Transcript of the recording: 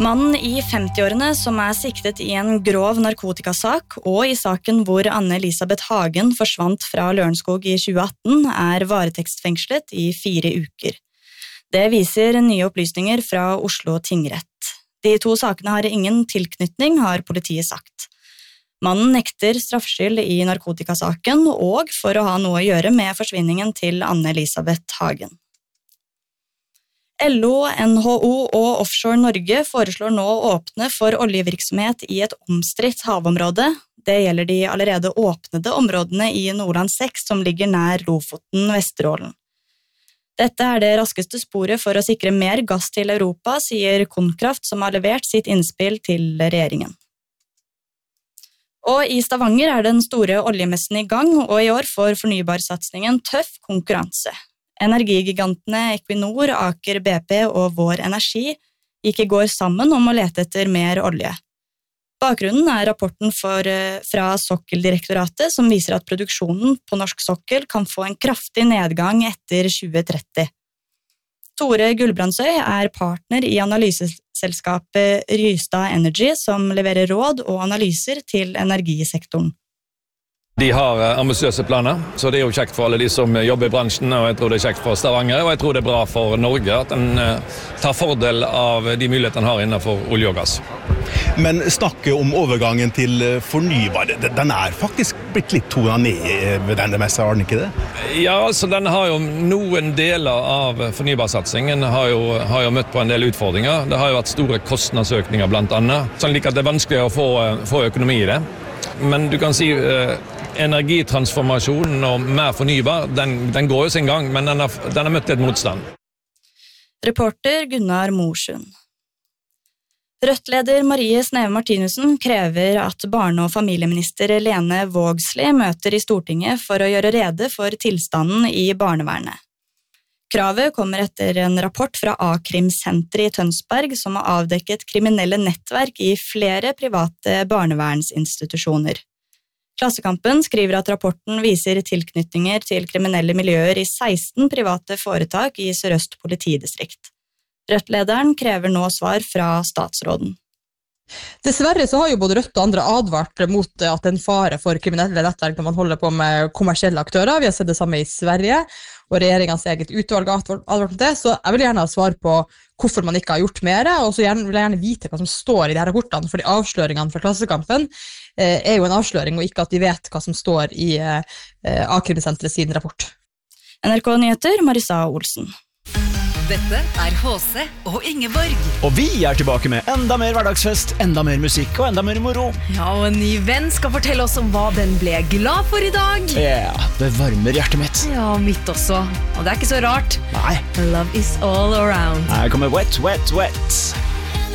Mannen i 50-årene som siktet i en grov narkotikasak og i saken hvor Anne-Elisabeth Hagen forsvant fra Lørenskog i 2018 varetektsfengslet i 4 uker. Det viser nye opplysninger fra Oslo tingrett. De 2 sakene har ingen tilknytning, har politiet sagt. Mannen nekter straffskyld i narkotikasaken og for å ha noe å gjøre med forsvinningen til Anne-Elisabeth Hagen. LO, NHO og Offshore Norge foreslår nå å åpne for oljevirksomhet i et omstridt havområde. Det gjelder de allerede åpnede områdene i Nordland 6 som ligger nær Lofoten-Vesterålen. Dette det raskeste sporet for å sikre mer gass til Europa, sier Konkraft som har levert sitt innspill til regjeringen. Og i Stavanger den store oljemessen i gang, og i år får fornybarsatsingen tøff konkurranse. Energigigantene Equinor, Aker BP og Vår Energi gikk i går sammen om å lete etter mer olje. Bakgrunnen rapporten fra Sokkeldirektoratet som viser at produksjonen på norsk sokkel kan få en kraftig nedgang etter 2030. Tore Gulbrandsøy partner i analyseselskapet Rystad Energy som leverer råd og analyser til energisektoren. De har ambisiøse planer, så det jo kjekt for alle de som jobber i bransjen, og jeg tror det kjekt for Stavanger, og jeg tror det bra for Norge at den tar fordel av de mulighetene har innenfor olje og gass. Men snakke om overgangen til fornybar, den faktisk blitt litt tonet ned ved denne messa, har den ikke det? Ja, altså den har jo noen deler av fornybarsatsingen har jo møtt på en del utfordringer. Det har jo vært store kostnadsøkninger blant annet, sånn at det vanskelig å få økonomi i det. Men du kan si energitransformasjonen og mer fornybar, den går jo sin gang, men den har møtt et motstand. Reporter Gunnar Morsund. Rødt-leder Marie Sneve Martinussen krever at barne- og familieminister Lene Vågslid møter i Stortinget for å gjøre rede for tilstanden i barnevernet. Kravet kommer etter en rapport fra A-krimsenteret i Tønsberg som har avdekket kriminelle nettverk i flere private barnevernsinstitusjoner. Klassekampen skriver at rapporten viser tilknytninger til kriminelle miljøer i 16 private foretak i Sør-Øst politidistrikt. Rødt-lederen krever nå svar fra statsråden. Dessverre så har jo både Rødt og andre advart mot at en fare for kriminelle nettverk når man holder på med kommersielle aktører. Vi har sett det samme i Sverige, og regjeringens eget utvalg har advart mot det, så jeg vil gjerne ha svar på hvorfor man ikke har gjort mer, og så vil jeg gjerne vite hva som står i de her rapportene, fordi avsløringene fra Klassekampen jo en avsløring, og ikke at de vet hva som står i A-krimsenteret sin rapport. NRK Nyheter, Marissa Olsen. Dette HC og Ingeborg. Og vi tilbake med enda mer hverdagsfest, enda mer musikk og enda mer moro. Ja, og en ny venn skal fortelle oss om hva den ble glad for i dag. Ja, det varmer hjertet mitt. Ja, mitt også. Og det ikke så rart. Nei. Love is all around. Her kommer Wet, Wet, Wet.